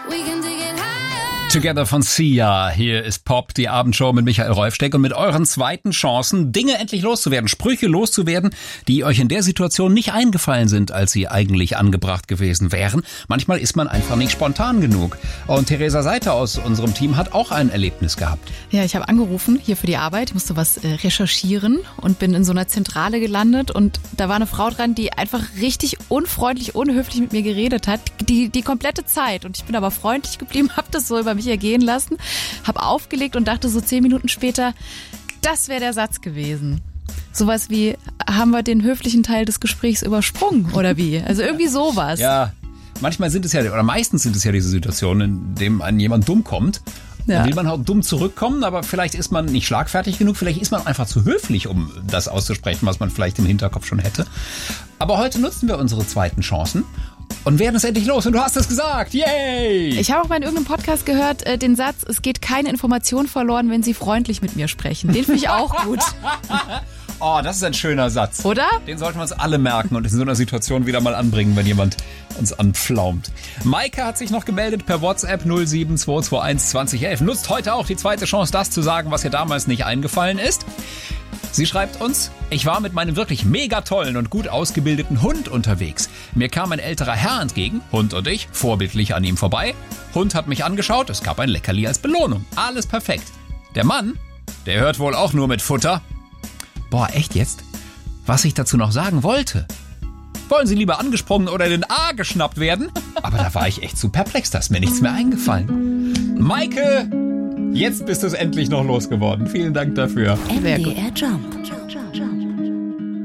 Together von Sia. Hier ist Pop, die Abendshow mit Michael Rolfsteck und mit euren zweiten Chancen, Dinge endlich loszuwerden, Sprüche loszuwerden, die euch in der Situation nicht eingefallen sind, als sie eigentlich angebracht gewesen wären. Manchmal ist man einfach nicht spontan genug. Und Theresa Seiter aus unserem Team hat auch ein Erlebnis gehabt. Ja, ich habe angerufen hier für die Arbeit, ich musste was recherchieren und bin in so einer Zentrale gelandet und da war eine Frau dran, die einfach richtig unfreundlich, unhöflich mit mir geredet hat, die komplette Zeit. Und ich bin aber freundlich geblieben, habe das so über mich ergehen lassen, habe aufgelegt und dachte so 10 Minuten später, das wäre der Satz gewesen. Sowas wie, haben wir den höflichen Teil des Gesprächs übersprungen oder wie? Also irgendwie sowas. Ja, manchmal sind es ja, oder meistens sind es ja diese Situationen, in denen einem jemand dumm kommt. Ja. Dann will man auch dumm zurückkommen, aber vielleicht ist man nicht schlagfertig genug, vielleicht ist man einfach zu höflich, um das auszusprechen, was man vielleicht im Hinterkopf schon hätte. Aber heute nutzen wir unsere zweiten Chancen und werden es endlich los. Und du hast es gesagt. Yay! Ich habe auch mal in irgendeinem Podcast gehört, den Satz, es geht keine Information verloren, wenn Sie freundlich mit mir sprechen. Den finde ich auch gut. Oh, das ist ein schöner Satz. Oder? Den sollten wir uns alle merken und in so einer Situation wieder mal anbringen, wenn jemand uns anpflaumt. Maike hat sich noch gemeldet per WhatsApp 07221 2011. Nutzt heute auch die zweite Chance, das zu sagen, was ihr damals nicht eingefallen ist. Sie schreibt uns, ich war mit meinem wirklich mega tollen und gut ausgebildeten Hund unterwegs. Mir kam ein älterer Herr entgegen, Hund und ich, vorbildlich an ihm vorbei. Hund hat mich angeschaut, es gab ein Leckerli als Belohnung. Alles perfekt. Der Mann, der hört wohl auch nur mit Futter. Boah, echt jetzt? Was ich dazu noch sagen wollte? Wollen Sie lieber angesprungen oder in den A geschnappt werden? Aber da war ich echt zu perplex, da ist mir nichts mehr eingefallen. Maike, jetzt bist du es endlich noch losgeworden. Vielen Dank dafür. MDR Jump.